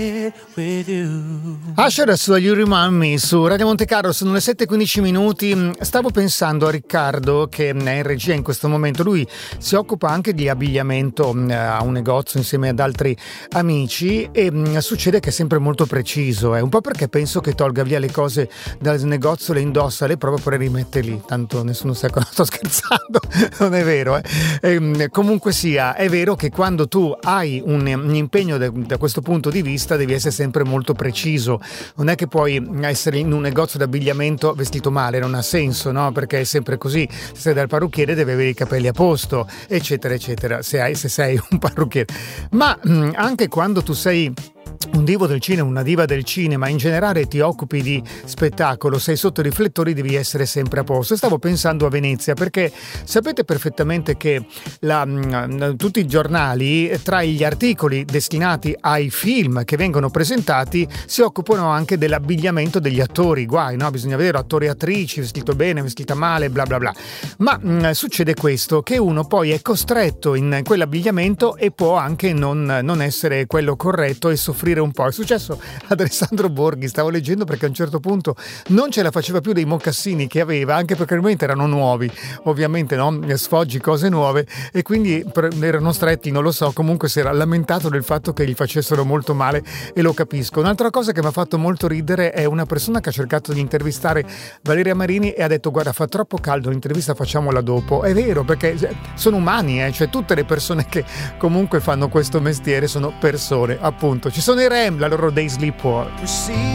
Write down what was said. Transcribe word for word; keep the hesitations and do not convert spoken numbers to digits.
with you. Asher su You Remind Me su Radio Monte Carlo, sono le sette e quindici minuti. Stavo pensando a Riccardo che è in regia in questo momento. Lui si occupa anche di abbigliamento a un negozio insieme ad altri amici e succede che è sempre molto preciso, eh. Un po' perché penso che tolga via le cose dal negozio, le indossa, le prova poi le rimette lì, tanto nessuno sa cosa sto scherzando. Non è vero, eh. E, comunque sia, è vero che quando tu hai un, un impegno da, da questo punto di vista devi essere sempre molto preciso. Non è che puoi essere in un negozio d'abbigliamento vestito male, non ha senso, no? Perché è sempre così. Se sei dal parrucchiere devi avere i capelli a posto, eccetera eccetera, se, hai, se sei un parrucchiere. Ma mh, anche quando tu sei un divo del cinema, una diva del cinema, in generale ti occupi di spettacolo, sei sotto i riflettori, devi essere sempre a posto. Stavo pensando a Venezia perché sapete perfettamente che la, tutti i giornali, tra gli articoli destinati ai film che vengono presentati, si occupano anche dell'abbigliamento degli attori. Guai, no? Bisogna vedere attori e attrici, vestito bene, vestita male, bla bla bla. Ma mh, succede questo, che uno poi è costretto in quell'abbigliamento e può anche non, non essere quello corretto e soffrire un po'. È successo ad Alessandro Borghi, stavo leggendo, perché a un certo punto non ce la faceva più dei mocassini che aveva, anche perché ovviamente erano nuovi, ovviamente, no? Sfoggi, cose nuove, e quindi erano stretti, non lo so, comunque si era lamentato del fatto che gli facessero molto male e lo capisco. Un'altra cosa che mi ha fatto molto ridere è una persona che ha cercato di intervistare Valeria Marini e ha detto: guarda, fa troppo caldo, l'intervista facciamola dopo. È vero, perché sono umani, eh? Cioè tutte le persone che comunque fanno questo mestiere sono persone, appunto. Ci sono i Rem, la loro Day Sleep War.